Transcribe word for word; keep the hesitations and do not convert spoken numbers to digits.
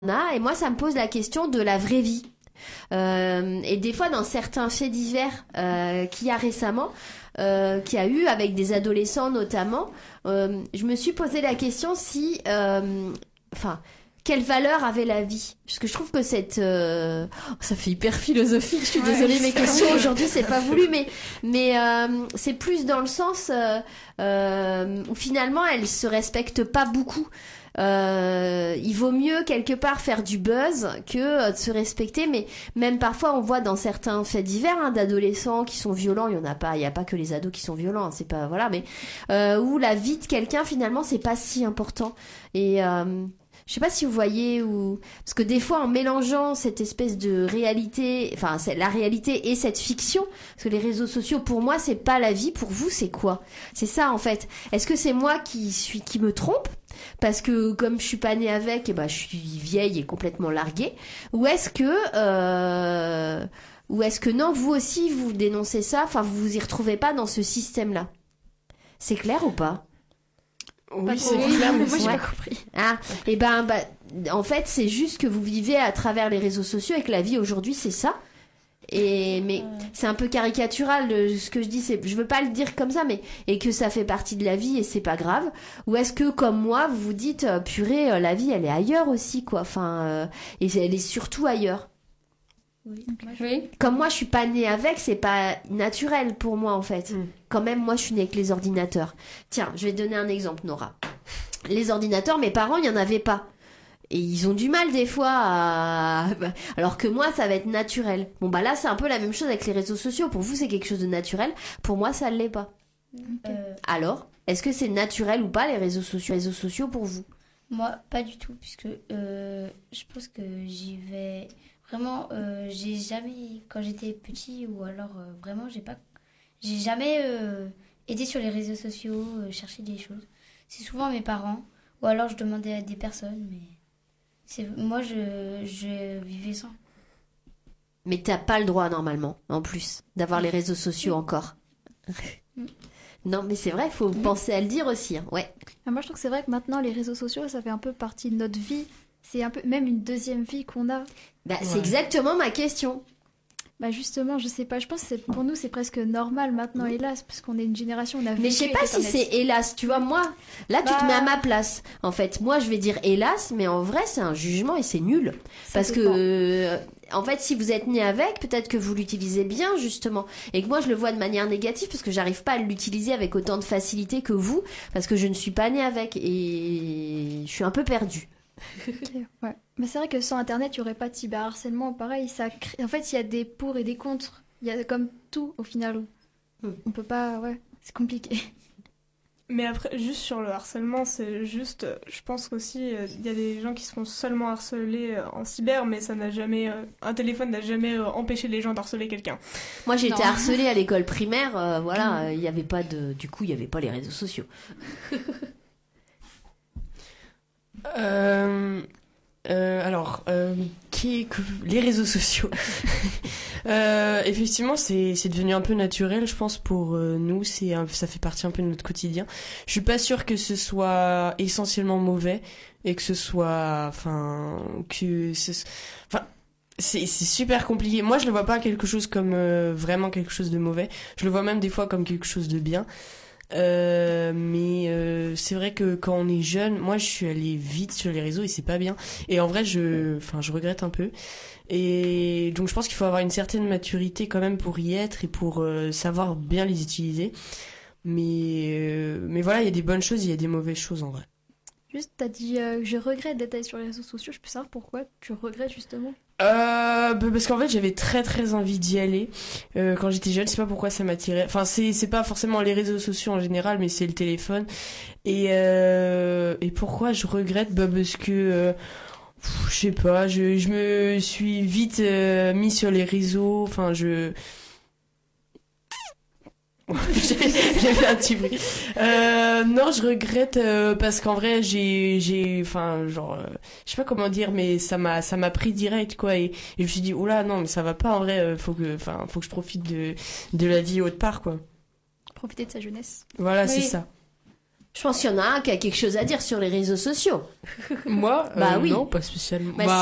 a, et moi ça me pose la question de la vraie vie. Euh, et des fois dans certains faits divers euh, qu'il y a récemment, euh, qu'il y a eu avec des adolescents notamment, euh, je me suis posé la question si, euh, enfin, quelle valeur avait la vie? Parce que je trouve que cette, euh... oh, ça fait hyper philosophique. Je suis ouais, désolée, mes questions aujourd'hui c'est pas voulu, mais mais euh, c'est plus dans le sens euh, euh, où finalement elles se respectent pas beaucoup. Euh, il vaut mieux quelque part faire du buzz que euh, de se respecter, mais même parfois on voit dans certains faits divers hein, d'adolescents qui sont violents, il y en a pas, il y a pas que les ados qui sont violents, hein, c'est pas voilà, mais euh, où la vie de quelqu'un finalement c'est pas si important. Et euh, je sais pas si vous voyez ou parce que des fois en mélangeant cette espèce de réalité, enfin c'est la réalité et cette fiction, parce que les réseaux sociaux pour moi c'est pas la vie, pour vous c'est quoi? C'est ça en fait. Est-ce que c'est moi qui suis qui me trompe? Parce que comme je suis pas née avec, eh ben, je suis vieille et complètement larguée. Ou est-ce que, euh, ou est-ce que non, vous aussi vous dénoncez ça, enfin vous vous y retrouvez pas dans ce système-là? C'est clair ou pas? Oui, c'est clair, mais moi j'ai ouais. pas compris. Ah, et ben, bah, en fait c'est juste que vous vivez à travers les réseaux sociaux et que la vie aujourd'hui c'est ça. Et mais c'est un peu caricatural le- ce que je dis, c'est je veux pas le dire comme ça, mais et que ça fait partie de la vie et c'est pas grave. Ou est-ce que comme moi vous vous dites euh, purée euh, la vie elle est ailleurs aussi quoi, enfin euh, et elle est surtout ailleurs. Oui. Moi, je- Oui. Comme moi je suis pas née avec, c'est pas naturel pour moi en fait. Mm. Quand même moi je suis née avec les ordinateurs. Tiens, je vais te donner un exemple Nora. Les ordinateurs, mes parents il y en avait pas. Et ils ont du mal des fois à... Alors que moi, ça va être naturel. Bon, bah là, c'est un peu la même chose avec les réseaux sociaux. Pour vous, c'est quelque chose de naturel. Pour moi, ça ne l'est pas. euh, Alors, est-ce que c'est naturel ou pas, les réseaux sociaux, réseaux sociaux pour vous? Moi, pas du tout, puisque euh, je pense que j'y vais vraiment. Euh, j'ai jamais, quand j'étais petit, ou alors euh, vraiment, j'ai pas, j'ai jamais euh, été sur les réseaux sociaux, euh, chercher des choses. C'est souvent mes parents, ou alors je demandais à des personnes, mais c'est moi, je, je vivais sans. Mais t'as pas le droit, normalement, en plus, d'avoir les réseaux sociaux encore. Non, mais c'est vrai, il faut penser à le dire aussi. Hein. Ouais. Ah, moi je trouve que c'est vrai que maintenant les réseaux sociaux ça fait un peu partie de notre vie. C'est un peu même une deuxième vie qu'on a. Bah, c'est Ouais. exactement ma question. Bah justement, je sais pas, je pense que c'est- pour nous c'est presque normal maintenant, hélas, parce qu'on est une génération, on a Mais je sais vécu pas avec si Internet. c'est hélas, tu vois, moi, là, tu te Bah- mets à ma place. En fait, moi, je vais dire hélas, mais en vrai, c'est un jugement et c'est nul. Ça Parce que, dépend. euh, en fait, si vous êtes né avec, peut-être que vous l'utilisez bien, justement. Et que moi, je le vois de manière négative parce que j'arrive pas à l'utiliser avec autant de facilité que vous, parce que je ne suis pas née avec et je suis un peu perdue. Ok, ouais. Mais c'est vrai que sans Internet, il n'y aurait pas de cyberharcèlement. Pareil, ça crée... en fait, il y a des pour et des contre. Il y a comme tout au final. Hmm. On peut pas, ouais, c'est compliqué. Mais après, juste sur le harcèlement, c'est juste, euh, je pense qu'aussi, euh, il y a des gens qui seront seulement harcelés euh, en cyber, mais ça n'a jamais, euh, un téléphone n'a jamais euh, empêché les gens d'harceler quelqu'un. Moi, j'ai été Non. harcelée à l'école primaire, euh, voilà, euh, il y avait pas de, du coup, il y avait pas les réseaux sociaux. Euh, euh, alors, euh, qui, que- les réseaux sociaux. Euh, effectivement, c'est c'est devenu un peu naturel, je pense, pour euh, nous. C'est un- ça fait partie un peu de notre quotidien. Je suis pas sûre que ce soit essentiellement mauvais et que ce soit, enfin, que ce, enfin. C'est c'est super compliqué. Moi, je le vois pas quelque chose comme euh, vraiment quelque chose de mauvais. Je le vois même des fois comme quelque chose de bien. Euh, mais euh, c'est vrai que quand on est jeune, moi je suis allée vite sur les réseaux et c'est pas bien. Et en vrai, je, enfin, je regrette un peu. Et donc je pense qu'il faut avoir une certaine maturité quand même pour y être et pour euh, savoir bien les utiliser. Mais euh, mais voilà, il y a des bonnes choses, il y a des mauvaises choses en vrai. Juste, t'as dit, euh, je regrette d'être allée sur les réseaux sociaux. Je peux savoir pourquoi tu regrettes justement. Euh, bah, parce qu'en fait j'avais très très envie d'y aller euh, quand j'étais jeune. Je sais pas pourquoi ça m'attirait. Enfin c'est c'est pas forcément les réseaux sociaux en général, mais c'est le téléphone. Et euh, et pourquoi je regrette? Bah parce que euh, pff, je sais pas. Je je me suis vite euh, mis sur les réseaux. Enfin je j'ai j'ai fait un petit bruit. Euh, non, je regrette euh, parce qu'en vrai, j'ai, j'ai, enfin, genre, euh, je sais pas comment dire, mais ça m'a, ça m'a pris direct, quoi. Et, et je me suis dit, oula, non, mais ça va pas, en vrai. euh, Faut que, enfin, faut que je profite de, de la vie autre part, quoi. Profiter de sa jeunesse. Voilà, Oui. c'est ça. Je pense qu'il y en a un qui a quelque chose à dire sur les réseaux sociaux. Moi, Bah euh, oui. non, pas spécialement. Bah, Bah,